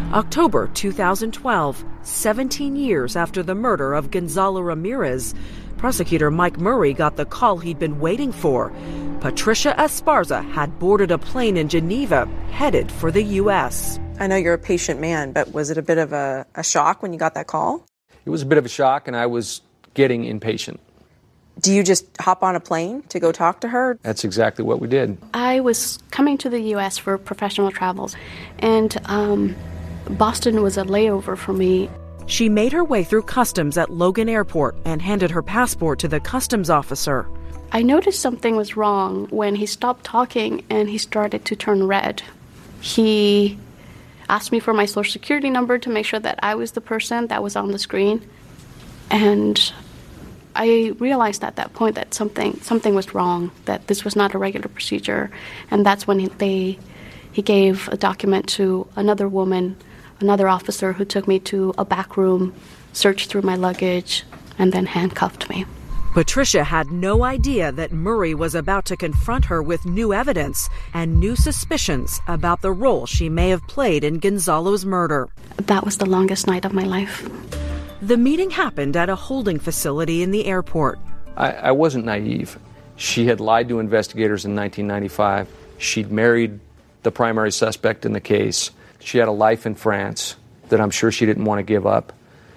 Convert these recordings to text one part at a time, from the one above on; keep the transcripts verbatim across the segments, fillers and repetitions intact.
October two thousand twelve, seventeen years after the murder of Gonzalo Ramirez, prosecutor Mike Murray got the call he'd been waiting for. Patricia Esparza had boarded a plane in Geneva, headed for the U S. I know you're a patient man, but was it a bit of a, a shock when you got that call? It was a bit of a shock, and I was getting impatient. Do you just hop on a plane to go talk to her? That's exactly what we did. I was coming to the U S for professional travels, and um, Boston was a layover for me. She made her way through customs at Logan Airport and handed her passport to the customs officer. I noticed something was wrong when he stopped talking and he started to turn red. He asked me for my social security number to make sure that I was the person that was on the screen. And I realized at that point that something something was wrong, that this was not a regular procedure. And that's when he, they, he gave a document to another woman, another officer, who took me to a back room, searched through my luggage, and then handcuffed me. Patricia had no idea that Murray was about to confront her with new evidence and new suspicions about the role she may have played in Gonzalo's murder. That was the longest night of my life. The meeting happened at a holding facility in the airport. I, I wasn't naive. She had lied to investigators in nineteen ninety-five. She'd married the primary suspect in the case. She had a life in France that I'm sure she didn't want to give up.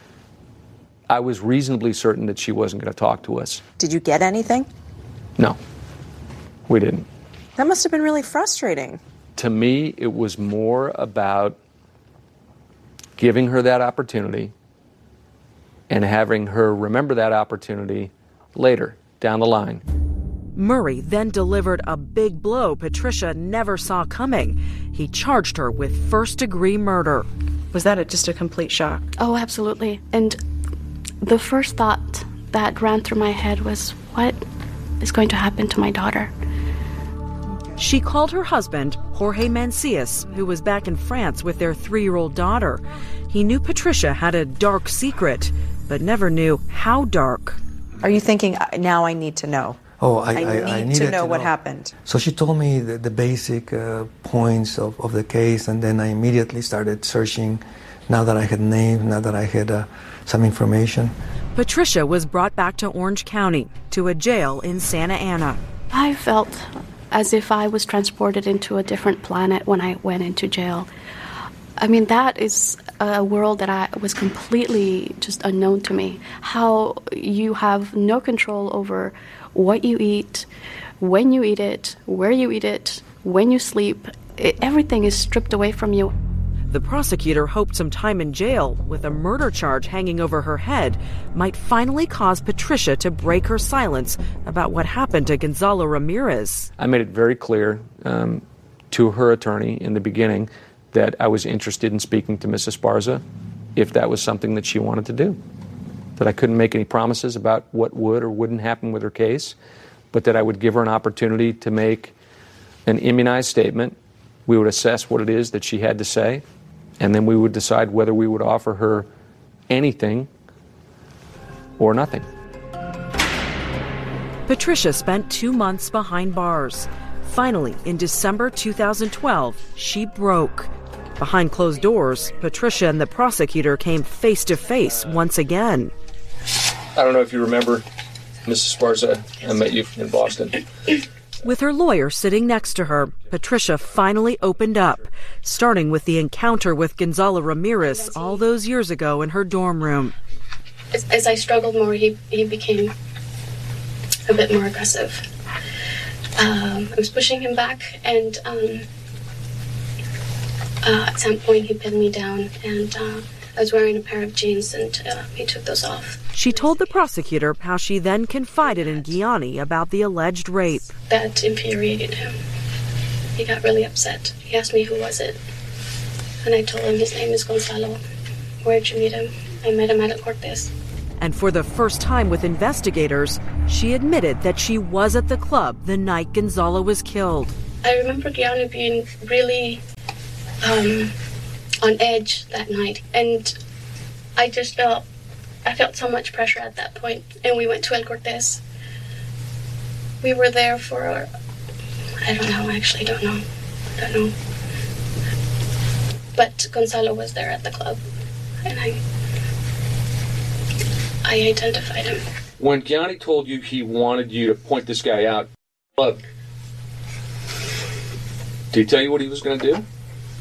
I was reasonably certain that she wasn't going to talk to us. Did you get anything? No, we didn't. That must have been really frustrating. To me, it was more about giving her that opportunity and having her remember that opportunity later, down the line. Murray then delivered a big blow Patricia never saw coming. He charged her with first-degree murder. Was that a, just a complete shock? Oh, absolutely. And the first thought that ran through my head was, what is going to happen to my daughter? She called her husband, Jorge Mancias, who was back in France with their three-year-old daughter. He knew Patricia had a dark secret, but never knew how dark. Are you thinking, now I need to know? Oh, I, I, I, need I needed to know to what know. happened. So she told me the, the basic uh, points of, of the case, and then I immediately started searching now that I had names, now that I had uh, some information. Patricia was brought back to Orange County, to a jail in Santa Ana. I felt as if I was transported into a different planet when I went into jail. I mean, that is a world that I was completely just unknown to me. How you have no control over what you eat, when you eat it, where you eat it, when you sleep. It, everything is stripped away from you. The prosecutor hoped some time in jail, with a murder charge hanging over her head, might finally cause Patricia to break her silence about what happened to Gonzalo Ramirez. I made it very clear um, to her attorney in the beginning that I was interested in speaking to Miss Esparza if that was something that she wanted to do. That I couldn't make any promises about what would or wouldn't happen with her case, but that I would give her an opportunity to make an immunized statement. We would assess what it is that she had to say, and then we would decide whether we would offer her anything or nothing. Patricia spent two months behind bars. Finally, in December two thousand twelve, she broke. Behind closed doors, Patricia and the prosecutor came face to face once again. I don't know if you remember, Missus Esparza, I met you in Boston. With her lawyer sitting next to her, Patricia finally opened up, starting with the encounter with Gonzalo Ramirez all those years ago in her dorm room. As, as I struggled more, he, he became a bit more aggressive. Um, I was pushing him back, and um, uh, at some point he pinned me down, and uh, I was wearing a pair of jeans, and uh, he took those off. She told the prosecutor how she then confided in Gianni about the alleged rape. That infuriated him. He got really upset. He asked me who was it, and I told him his name is Gonzalo. Where'd you meet him? I met him at El Cortez. And for the first time with investigators, she admitted that she was at the club the night Gonzalo was killed. I remember Gianni being really um, on edge that night, and I just felt I felt so much pressure at that point, and we went to El Cortez. We were there for, I don't know, I actually don't know. I don't know. But Gonzalo was there at the club, and I, I identified him. When Gianni told you he wanted you to point this guy out, look, did he tell you what he was going to do?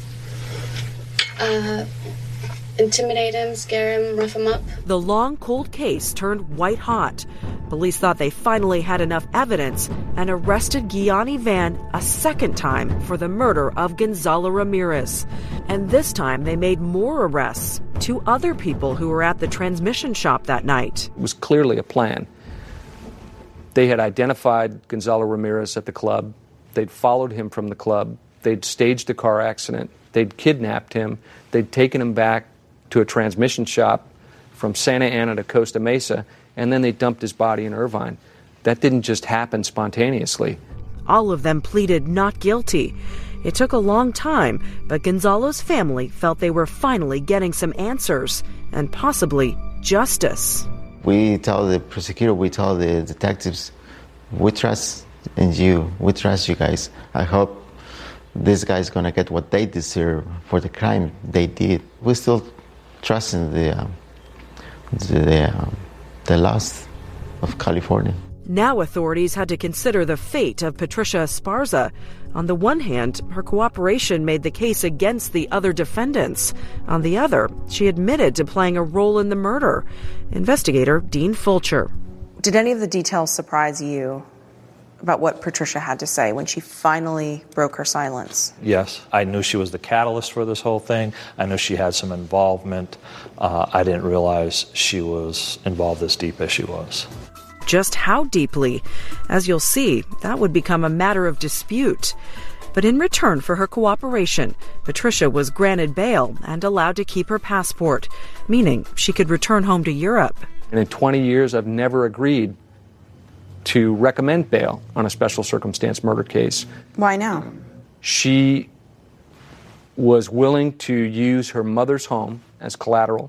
Uh, intimidate him, scare him, rough him up. The long, cold case turned white hot. Police thought they finally had enough evidence and arrested Gianni Van a second time for the murder of Gonzalo Ramirez. And this time they made more arrests, two other people who were at the transmission shop that night. It was clearly a plan. They had identified Gonzalo Ramirez at the club. They'd followed him from the club. They'd staged a car accident. They'd kidnapped him. They'd taken him back to a transmission shop from Santa Ana to Costa Mesa, and then they dumped his body in Irvine. That didn't just happen spontaneously. All of them pleaded not guilty. It took a long time, but Gonzalo's family felt they were finally getting some answers and possibly justice. We tell the prosecutor, we tell the detectives, we trust in you, we trust you guys. I hope this guy's going to get what they deserve for the crime they did. We still trust in the, uh, the, uh, the laws of California. Now authorities had to consider the fate of Patricia Esparza. On the one hand, her cooperation made the case against the other defendants. On the other, she admitted to playing a role in the murder. Investigator Dean Fulcher. Did any of the details surprise you about what Patricia had to say when she finally broke her silence? Yes. I knew she was the catalyst for this whole thing. I knew she had some involvement. Uh, I didn't realize she was involved this deep as she was. Just how deeply? As you'll see, that would become a matter of dispute. But in return for her cooperation, Patricia was granted bail and allowed to keep her passport, meaning she could return home to Europe. And in twenty years, I've never agreed to recommend bail on a special circumstance murder case. Why now? She was willing to use her mother's home as collateral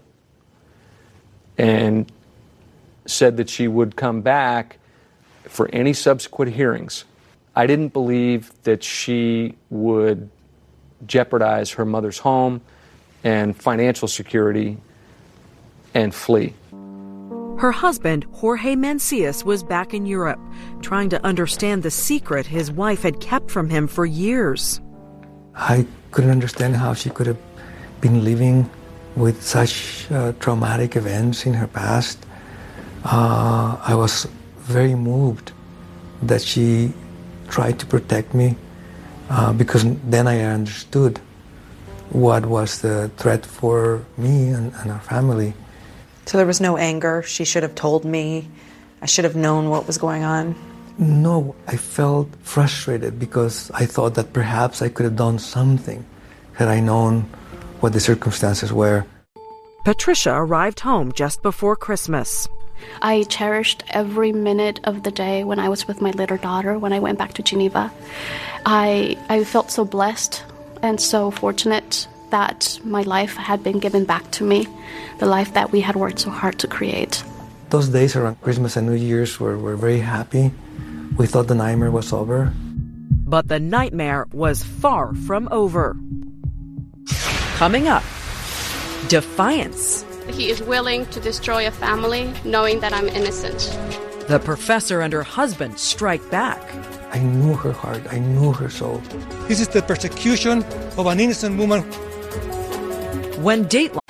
and said that she would come back for any subsequent hearings. I didn't believe that she would jeopardize her mother's home and financial security and flee. Her husband, Jorge Mancias, was back in Europe, trying to understand the secret his wife had kept from him for years. I couldn't understand how she could have been living with such uh, traumatic events in her past. Uh, I was very moved that she tried to protect me uh, because then I understood what was the threat for me and, and our family. So there was no anger? She should have told me? I should have known what was going on? No, I felt frustrated because I thought that perhaps I could have done something had I known what the circumstances were. Patricia arrived home just before Christmas. I cherished every minute of the day when I was with my little daughter, when I went back to Geneva. I, I felt so blessed and so fortunate that my life had been given back to me, the life that we had worked so hard to create. Those days around Christmas and New Year's were, were very happy. We thought the nightmare was over. But the nightmare was far from over. Coming up, defiance. He is willing to destroy a family knowing that I'm innocent. The professor and her husband strike back. I knew her heart. I knew her soul. This is the persecution of an innocent woman. When Dateline